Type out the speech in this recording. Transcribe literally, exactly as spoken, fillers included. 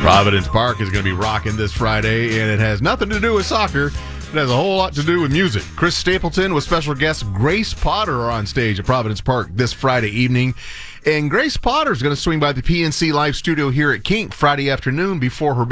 Providence Park is going to be rocking this Friday, and it has nothing to do with soccer. It has a whole lot to do with music. Chris Stapleton with special guest Grace Potter are on stage at Providence Park this Friday evening. And Grace Potter is going to swing by the P N C Live studio here at Kink Friday afternoon before her